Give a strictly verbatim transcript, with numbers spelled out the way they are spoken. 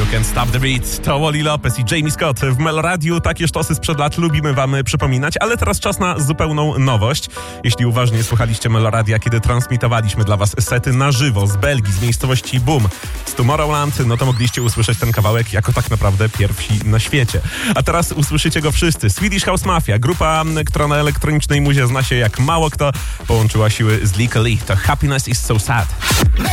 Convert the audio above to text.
Can't Stop the Beat. To Wally Lopez i Jamie Scott w Meloradiu. Takie sztosy sprzed lat lubimy wam przypominać, ale teraz czas na zupełną nowość. Jeśli uważnie słuchaliście Meloradia, kiedy transmitowaliśmy dla was sety na żywo z Belgii, z miejscowości Boom, z Tomorrowland, no to mogliście usłyszeć ten kawałek jako tak naprawdę pierwsi na świecie. A teraz usłyszycie go wszyscy. Swedish House Mafia, grupa, która na elektronicznej muzie zna się jak mało kto, połączyła siły z Legally. To Happiness is so sad.